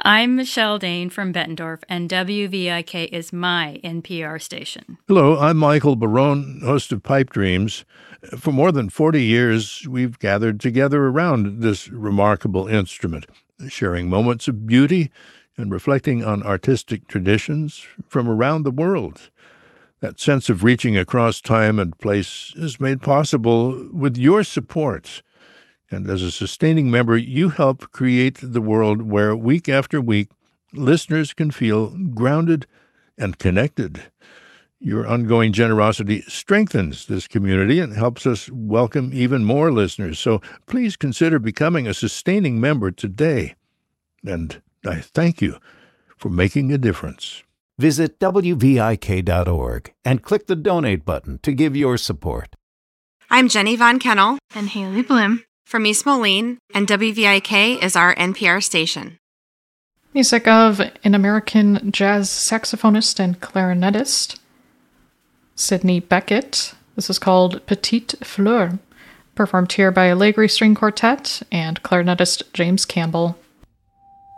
I'm Michelle Dane from Bettendorf, and WVIK is my NPR station. Hello, I'm Michael Barone, host of Pipe Dreams. For more than 40 years, we've gathered together around this remarkable instrument, sharing moments of beauty and reflecting on artistic traditions from around the world. That sense of reaching across time and place is made possible with your support. And as a sustaining member, you help create the world where week after week, listeners can feel grounded and connected. Your ongoing generosity strengthens this community and helps us welcome even more listeners. So please consider becoming a sustaining member today. And I thank you for making a difference. Visit WVIK.org and click the donate button to give your support. I'm Jenny Von Kennel and Haley Bloom from East Moline, and WVIK is our NPR station. Music of an American jazz saxophonist and clarinetist, Sidney Beckett. This is called Petite Fleur, performed here by Allegri String Quartet and clarinetist James Campbell.